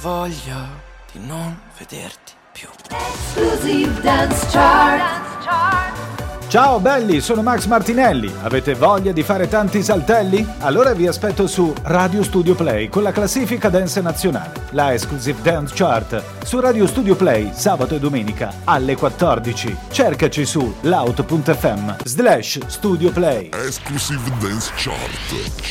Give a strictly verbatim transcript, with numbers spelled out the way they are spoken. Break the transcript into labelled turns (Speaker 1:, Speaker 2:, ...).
Speaker 1: voglia di non vederti più.
Speaker 2: Exclusive Dance Chart.
Speaker 3: Ciao belli, sono Max Martinelli. Avete voglia di fare tanti saltelli? Allora vi aspetto su Radio Studio Play con la classifica dance nazionale, la Exclusive Dance Chart, su Radio Studio Play sabato e domenica alle quattordici. Cercaci su loud punto effe emme slash Studio Play.
Speaker 4: Exclusive Dance Chart.